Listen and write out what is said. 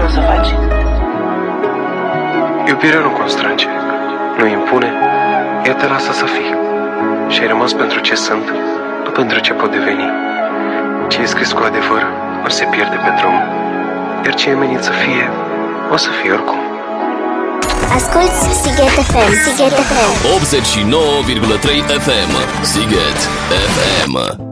o să faci? Iubirea nu constrânge, nu impune, ea te lasă să fii. Și ai rămas pentru ce sunt, nu pentru ce pot deveni. Ce e scris cu adevăr, nu se pierde pe drum. Iar ce e menit să fie, o să fie oricum. Asculți Sighet FM, Sighet FM 89,3 FM, Sighet FM.